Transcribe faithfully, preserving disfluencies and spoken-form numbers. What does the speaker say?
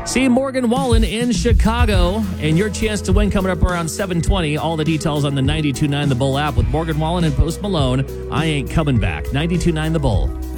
See Morgan Wallen in Chicago, and your chance to win coming up around seven twenty. All the details on the ninety-two point nine The Bull app with Morgan Wallen and Post Malone. I Ain't Coming Back. ninety-two point nine The Bull.